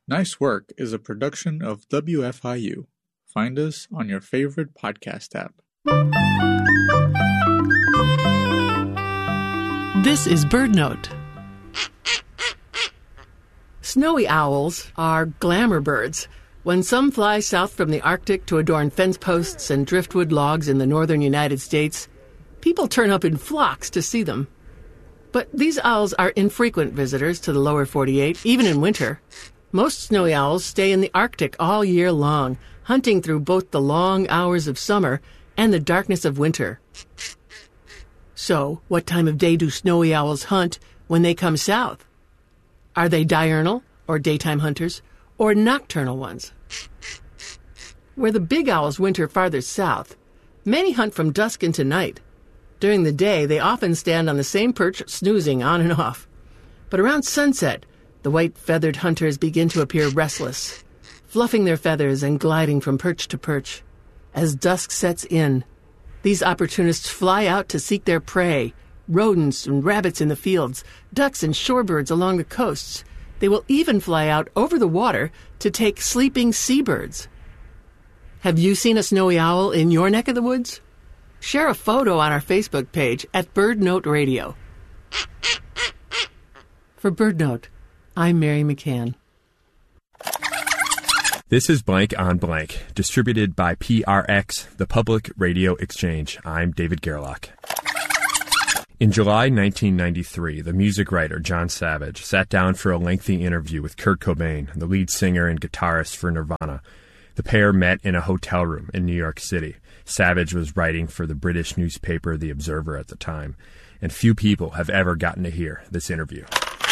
Nice Work is a production of WFIU. Find us on your favorite podcast app. This is BirdNote. Snowy owls are glamour birds. When some fly south from the Arctic to adorn fence posts and driftwood logs in the northern United States, people turn up in flocks to see them. But these owls are infrequent visitors to the lower 48, even in winter. Most snowy owls stay in the Arctic all year long, hunting through both the long hours of summer and the darkness of winter. So, what time of day do snowy owls hunt when they come south? Are they diurnal, or daytime hunters, or nocturnal ones? Where the big owls winter farther south, many hunt from dusk into night. During the day, they often stand on the same perch, snoozing on and off. But around sunset, the white-feathered hunters begin to appear restless, fluffing their feathers and gliding from perch to perch. As dusk sets in, these opportunists fly out to seek their prey, rodents and rabbits in the fields, ducks and shorebirds along the coasts. They will even fly out over the water to take sleeping seabirds. Have you seen a snowy owl in your neck of the woods? Share a photo on our Facebook page at BirdNote Radio. For BirdNote, I'm Mary McCann. This is Blank on Blank, distributed by PRX, the Public Radio Exchange. I'm David Gerlach. In July 1993, the music writer John Savage sat down for a lengthy interview with Kurt Cobain, the lead singer and guitarist for Nirvana. The pair met in a hotel room in New York City. Savage was writing for the British newspaper The Observer at the time, and few people have ever gotten to hear this interview.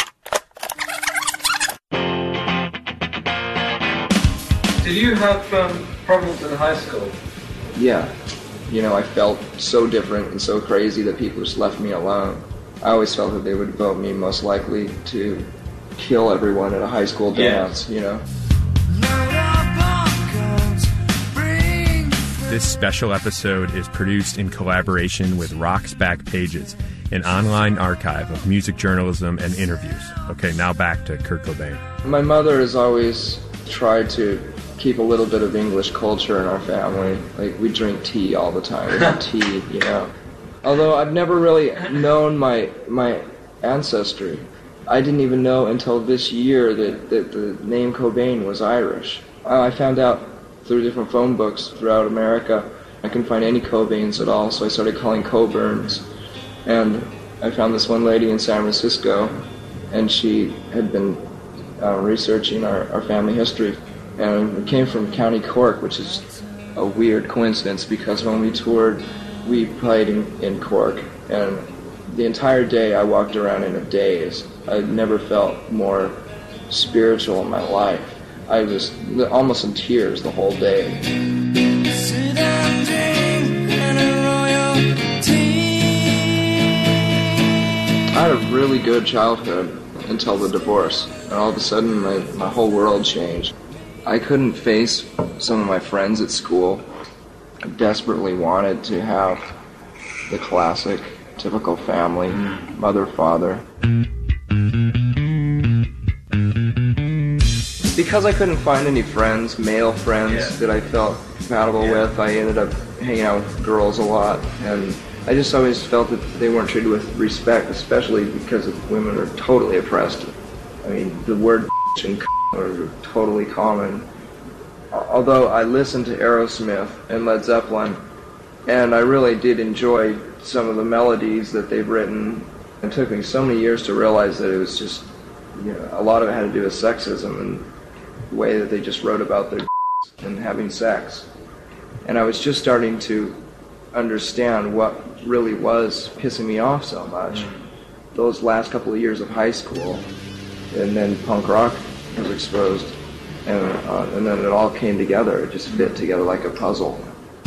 Did you have problems in high school? Yeah. I felt so different and so crazy that people just left me alone. I always felt that they would vote me most likely to kill everyone at a high school dance, This special episode is produced in collaboration with Rock's Back Pages, an online archive of music journalism and interviews. Okay, now back to Kurt Cobain. My mother has always tried to keep a little bit of English culture in our family. Like, we drink tea all the time. We have tea, Although I've never really known my ancestry. I didn't even know until this year that the name Cobain was Irish. I found out through different phone books throughout America. I couldn't find any Cobains at all, so I started calling Coburns. And I found this one lady in San Francisco, and she had been researching our family history. And it came from County Cork, which is a weird coincidence because when we toured, we played in Cork. And the entire day I walked around in a daze. I never felt more spiritual in my life. I was almost in tears the whole day. I had a really good childhood until the divorce. And all of a sudden, my whole world changed. I couldn't face some of my friends at school. I desperately wanted to have the classic, typical family, mother, father. Because I couldn't find any friends, male friends, that I felt compatible with, I ended up hanging out with girls a lot. And I just always felt that they weren't treated with respect, especially because women are totally oppressed. I mean, the word and are totally common. Although I listened to Aerosmith and Led Zeppelin, and I really did enjoy some of the melodies that they've written. It took me so many years to realize that it was just, a lot of it had to do with sexism and the way that they just wrote about their and having sex. And I was just starting to understand what really was pissing me off so much. Those last couple of years of high school, and then punk rock was exposed, and then it all came together. It just fit together like a puzzle.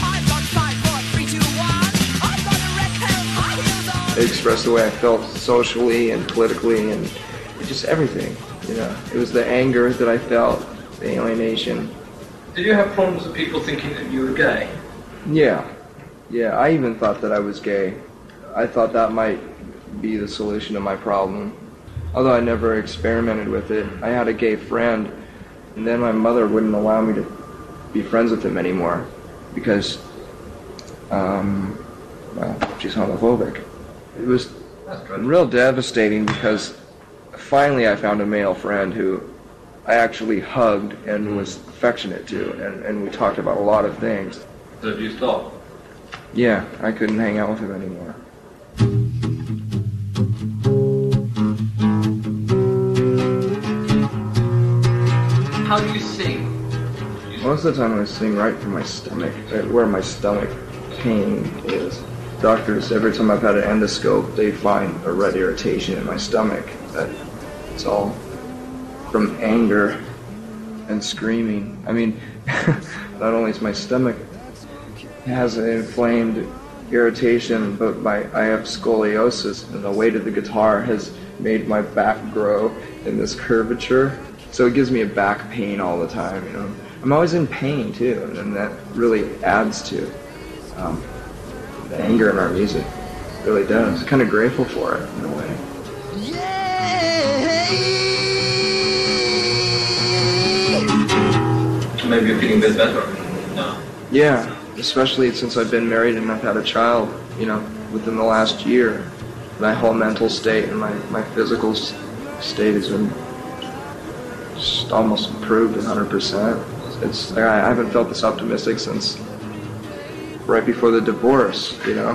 It expressed the way I felt socially and politically and just everything, It was the anger that I felt, the alienation. Did you have problems with people thinking that you were gay? Yeah, I even thought that I was gay. I thought that might be the solution to my problem. Although I never experimented with it. I had a gay friend And then my mother wouldn't allow me to be friends with him anymore because, she's homophobic. It was real devastating because finally I found a male friend who I actually hugged and was affectionate to, and we talked about a lot of things. So you stopped? Yeah, I couldn't hang out with him anymore. How do you sing? Most of the time I sing right from my stomach, where my stomach pain is. Doctors, every time I've had an endoscope, they find a red irritation in my stomach. It's all from anger and screaming. I mean, not only is my stomach has an inflamed irritation, but I have scoliosis, and the weight of the guitar has made my back grow in this curvature. So it gives me a back pain all the time, you know. I'm always in pain too, and that really adds to the anger in our music. It really does. Kind of grateful for it in a way. Maybe you're feeling a bit better now. Yeah, especially since I've been married and I've had a child, you know, within the last year. My whole mental state and my physical state has been just almost improved 100%. I haven't felt this optimistic since right before the divorce, you know.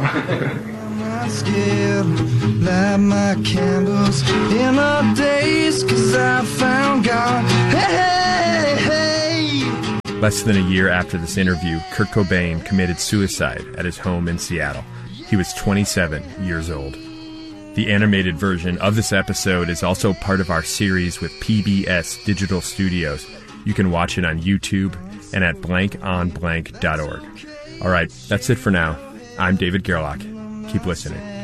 Light my candles in our days, 'cause I found God. Hey, hey. Less than a year after this interview, Kurt Cobain committed suicide at his home in Seattle. He was 27 years old. The animated version of this episode is also part of our series with PBS Digital Studios. You can watch it on YouTube and at blankonblank.org. All right, that's it for now. I'm David Gerlach. Keep listening.